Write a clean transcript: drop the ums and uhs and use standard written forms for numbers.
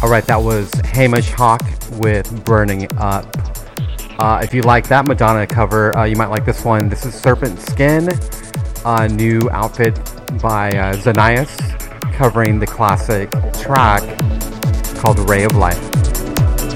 Alright, that was Hamish Hawk with Burning Up. If you like that Madonna cover, you might like this one. This is Serpent Skin, a new outfit by Xanias, covering the classic track called Ray of Light.